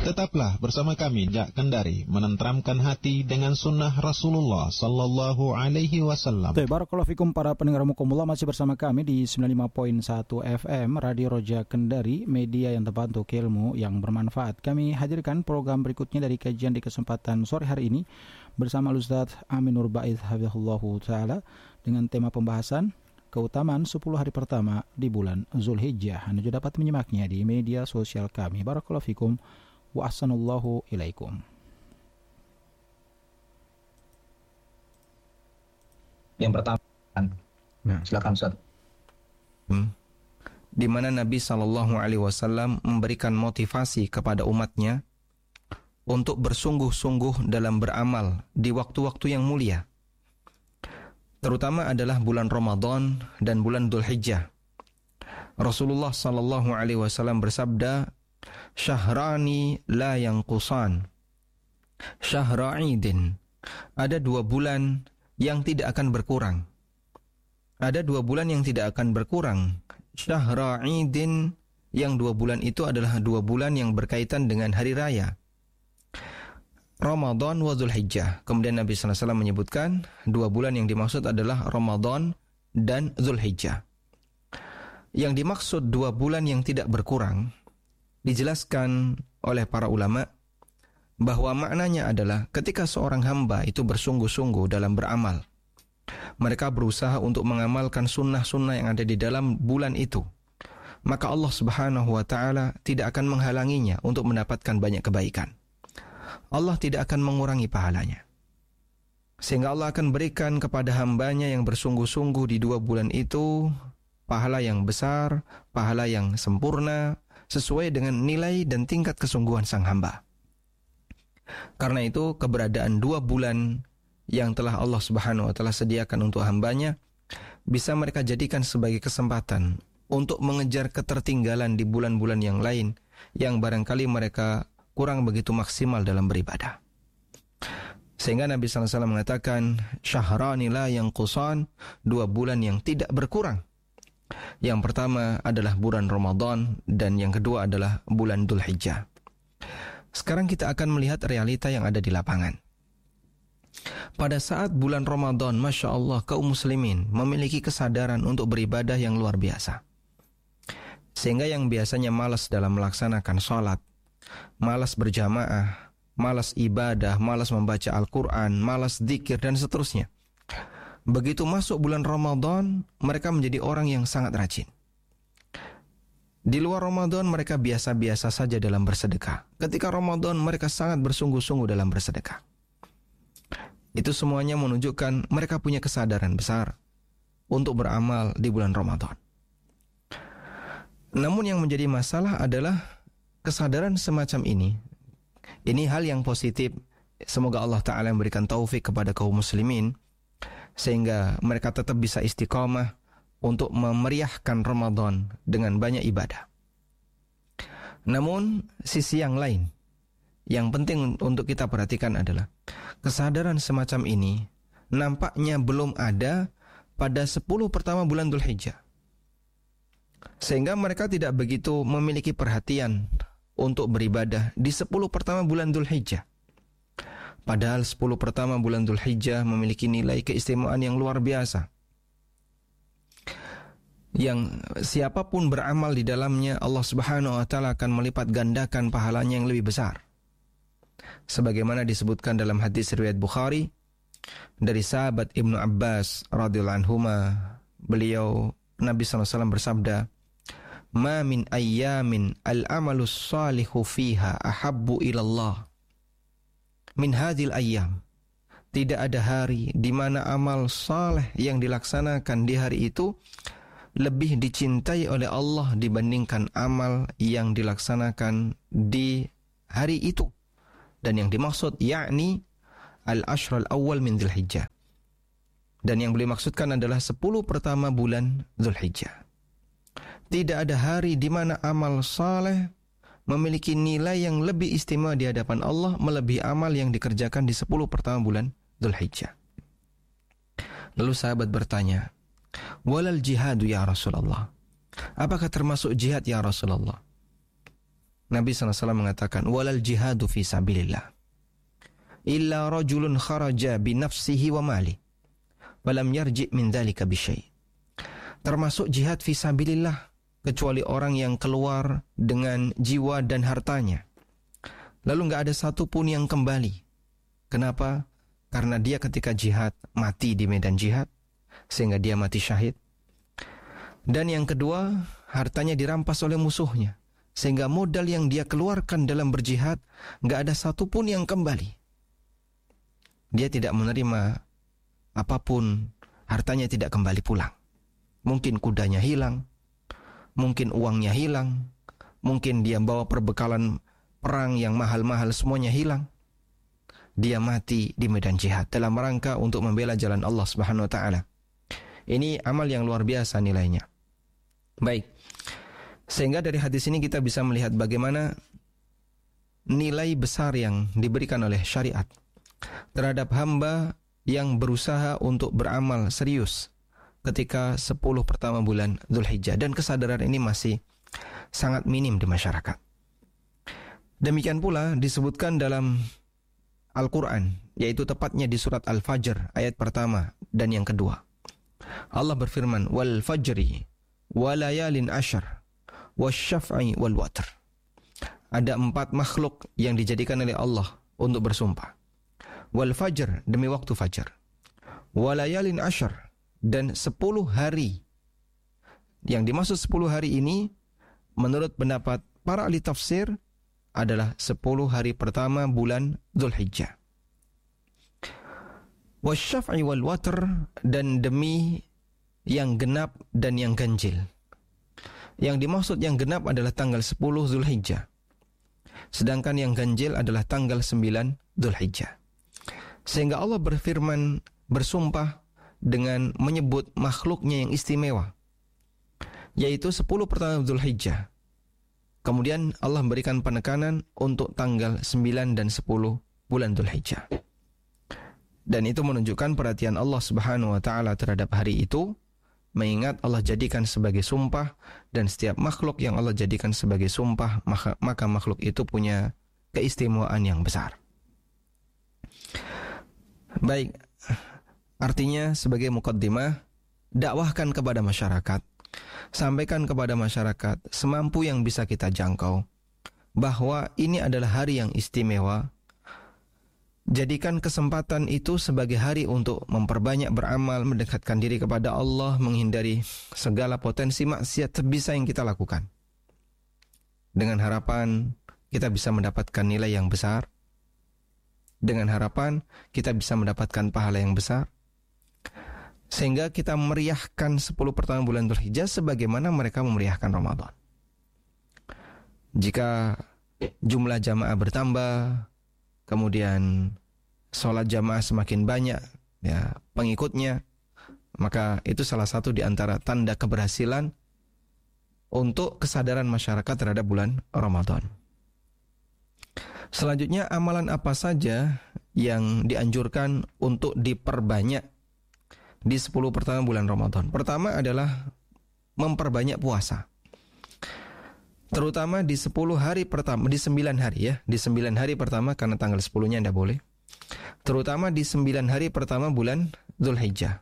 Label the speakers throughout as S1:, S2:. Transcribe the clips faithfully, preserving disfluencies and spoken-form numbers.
S1: Tetaplah bersama kami Jak Kendari, menenteramkan hati dengan sunnah Rasulullah Sallallahu Alaihi Wasallam.
S2: Barakallahu fikum para pendengar mukumullah, masih bersama kami di sembilan puluh lima koma satu F M Radio Roja Kendari, media yang tepat untuk ilmu yang bermanfaat. Kami hadirkan program berikutnya dari kajian di kesempatan sore hari ini bersama Ustaz Amin Nur Ba'id hafizahullahu taala dengan tema pembahasan keutamaan sepuluh hari pertama di bulan Zulhijjah. Anda juga dapat menyimaknya di media sosial kami. Barakallahu fikum wa ahsanallahu ilaikum.
S3: Yang pertama, nah, silakan Ustaz.
S4: Hmm. Di mana Nabi Shallallahu Alaihi Wasallam memberikan motivasi kepada umatnya untuk bersungguh-sungguh dalam beramal di waktu-waktu yang mulia, terutama adalah bulan Ramadan dan bulan Dzulhijjah. Rasulullah Shallallahu Alaihi Wasallam bersabda, "Syahrani la yanqusan, syahra idin." Ada dua bulan yang tidak akan berkurang. Ada dua bulan yang tidak akan berkurang. Syahra idin, yang dua bulan itu adalah dua bulan yang berkaitan dengan hari raya, Ramadan wa Dzulhijjah. Kemudian Nabi sallallahu alaihi wasallam menyebutkan dua bulan yang dimaksud adalah Ramadan dan Dzulhijjah. Yang dimaksud dua bulan yang tidak berkurang dijelaskan oleh para ulama bahwa maknanya adalah ketika seorang hamba itu bersungguh-sungguh dalam beramal, mereka berusaha untuk mengamalkan sunnah-sunnah yang ada di dalam bulan itu, maka Allah Subhanahu wa ta'ala tidak akan menghalanginya untuk mendapatkan banyak kebaikan. Allah tidak akan mengurangi pahalanya, sehingga Allah akan berikan kepada hambanya yang bersungguh-sungguh di dua bulan itu pahala yang besar, pahala yang sempurna, sesuai dengan nilai dan tingkat kesungguhan sang hamba. Karena itu keberadaan dua bulan yang telah Allah Subhanahu wa ta'ala sediakan untuk hambanya bisa mereka jadikan sebagai kesempatan untuk mengejar ketertinggalan di bulan-bulan yang lain yang barangkali mereka kurang begitu maksimal dalam beribadah. Sehingga Nabi sallallahu alaihi wasallam mengatakan, "Syahrani la yanqusan," dua bulan yang tidak berkurang. Yang pertama adalah bulan Ramadan dan yang kedua adalah bulan Dzulhijjah. Sekarang kita akan melihat realita yang ada di lapangan. Pada saat bulan Ramadan, Masya Allah, kaum muslimin memiliki kesadaran untuk beribadah yang luar biasa. Sehingga yang biasanya malas dalam melaksanakan sholat, malas berjamaah, malas ibadah, malas membaca Al-Quran, malas zikir dan seterusnya, begitu masuk bulan Ramadan, mereka menjadi orang yang sangat rajin. Di luar Ramadan mereka biasa-biasa saja dalam bersedekah. Ketika Ramadan mereka sangat bersungguh-sungguh dalam bersedekah. Itu semuanya menunjukkan mereka punya kesadaran besar untuk beramal di bulan Ramadan. Namun yang menjadi masalah adalah kesadaran semacam ini. Ini hal yang positif. Semoga Allah Ta'ala memberikan taufik kepada kaum muslimin sehingga mereka tetap bisa istiqamah untuk memeriahkan Ramadan dengan banyak ibadah. Namun sisi yang lain yang penting untuk kita perhatikan adalah kesadaran semacam ini nampaknya belum ada pada sepuluh pertama bulan Dzulhijjah, sehingga mereka tidak begitu memiliki perhatian untuk beribadah di sepuluh pertama bulan Dzulhijjah. Padahal sepuluh pertama bulan Dzulhijjah memiliki nilai keistimewaan yang luar biasa, yang siapapun beramal di dalamnya Allah Subhanahu wa ta'ala akan melipat gandakan pahalanya yang lebih besar. Sebagaimana disebutkan dalam hadis riwayat Bukhari dari sahabat Ibnu Abbas radhiyallahu anhuma, beliau Nabi sallallahu alaihi wasallam bersabda, "Ma min ayyamin al-amalus salihu fiha ahabbu ilallah min hadhil ayyam." Tidak ada hari di mana amal saleh yang dilaksanakan di hari itu lebih dicintai oleh Allah dibandingkan amal yang dilaksanakan di hari itu. Dan yang dimaksud yakni al-ashr al-awwal min Dzulhijjah. Dan yang beliau maksudkan adalah sepuluh pertama bulan Dzulhijjah. Tidak ada hari di mana amal saleh memiliki nilai yang lebih istimewa di hadapan Allah melebihi amal yang dikerjakan di sepuluh pertama bulan Dzulhijjah. Lalu sahabat bertanya, "Walal jihadu ya Rasulullah?" Apakah termasuk jihad ya Rasulullah? Nabi shallallahu alaihi wasallam mengatakan, walal jihadu fi sabilillah illa rajulun kharaja bi nafsihi wa mali walam yarji' min dzalika bi syai'. Termasuk jihad fi sabilillah kecuali orang yang keluar dengan jiwa dan hartanya, lalu enggak ada satupun yang kembali. Kenapa? Karena dia ketika jihad mati di medan jihad, sehingga dia mati syahid. Dan yang kedua, hartanya dirampas oleh musuhnya, sehingga modal yang dia keluarkan dalam berjihad enggak ada satupun yang kembali. Dia tidak menerima apapun, hartanya tidak kembali pulang. Mungkin kudanya hilang, mungkin uangnya hilang, mungkin dia bawa perbekalan perang yang mahal-mahal, semuanya hilang. Dia mati di medan jihad dalam rangka untuk membela jalan Allah Subhanahu wa taala. Ini amal yang luar biasa nilainya. Baik. Sehingga dari hadis ini kita bisa melihat bagaimana nilai besar yang diberikan oleh syariat terhadap hamba yang berusaha untuk beramal serius ketika sepuluh pertama bulan Dzulhijjah, dan kesadaran ini masih sangat minim di masyarakat. Demikian pula disebutkan dalam Al-Quran, yaitu tepatnya di surat Al-Fajr ayat pertama dan yang kedua. Allah berfirman, wal fajri walayalin ashar wasyaf'i wal watr. Ada empat makhluk yang dijadikan oleh Allah untuk bersumpah. Wal fajr, demi waktu fajar. Walayalin ashar, dan sepuluh hari. Yang dimaksud sepuluh hari ini, menurut pendapat para ahli tafsir, adalah sepuluh hari pertama bulan Dzulhijjah. Wasyaf'i wal watr, dan demi yang genap dan yang ganjil. Yang dimaksud yang genap adalah tanggal sepuluh Dzulhijjah, sedangkan yang ganjil adalah tanggal sembilan Dzulhijjah. Sehingga Allah berfirman, bersumpah dengan menyebut makhluknya yang istimewa, yaitu sepuluh pertama Dzulhijjah. Kemudian Allah memberikan penekanan untuk tanggal sembilan dan sepuluh bulan Dzulhijjah. Dan itu menunjukkan perhatian Allah Subhanahu wa taala terhadap hari itu, mengingat Allah jadikan sebagai sumpah, dan setiap makhluk yang Allah jadikan sebagai sumpah, maka, maka makhluk itu punya keistimewaan yang besar. Baik, artinya sebagai muqaddimah, dakwahkan kepada masyarakat, sampaikan kepada masyarakat semampu yang bisa kita jangkau, bahwa ini adalah hari yang istimewa. Jadikan kesempatan itu sebagai hari untuk memperbanyak beramal, mendekatkan diri kepada Allah, menghindari segala potensi maksiat sebisa yang kita lakukan, dengan harapan kita bisa mendapatkan nilai yang besar, dengan harapan kita bisa mendapatkan pahala yang besar, sehingga kita meriahkan sepuluh pertama bulan Dzulhijjah sebagaimana mereka memeriahkan Ramadan. Jika jumlah jamaah bertambah, kemudian sholat jamaah semakin banyak, ya, pengikutnya, maka itu salah satu di antara tanda keberhasilan untuk kesadaran masyarakat terhadap bulan Ramadan. Selanjutnya, amalan apa saja yang dianjurkan untuk diperbanyak di sepuluh pertama bulan Ramadan? Pertama adalah memperbanyak puasa. Terutama di sepuluh hari pertama, di sembilan hari ya, di sembilan hari pertama, karena tanggal sepuluhnya tidak boleh. Terutama di sembilan hari pertama bulan Dzulhijjah.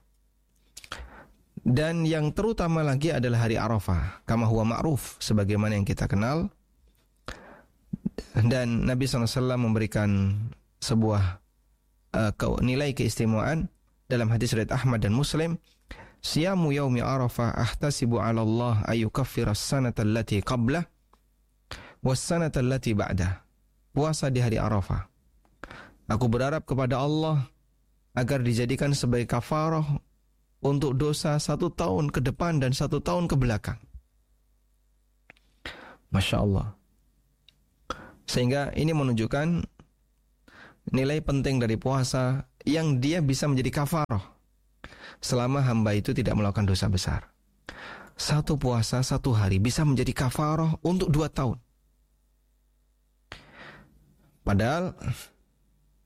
S4: Dan yang terutama lagi adalah hari Arafah, kama huwa ma'ruf, sebagaimana yang kita kenal. Dan Nabi shallallahu alaihi wasallam memberikan sebuah uh, nilai keistimewaan dalam hadis riwayat Ahmad dan Muslim, siyamu yaumi Arafah ahtasibu 'ala Allah ayukaffira as-sanata allati qablah was-sanata allati ba'dah. Puasa di hari Arafah, aku berharap kepada Allah agar dijadikan sebagai kafarah untuk dosa satu tahun ke depan dan satu tahun ke belakang. Masya Allah. Sehingga ini menunjukkan nilai penting dari puasa, yang dia bisa menjadi kafarah selama hamba itu tidak melakukan dosa besar. Satu puasa satu hari bisa menjadi kafarah untuk dua tahun. Padahal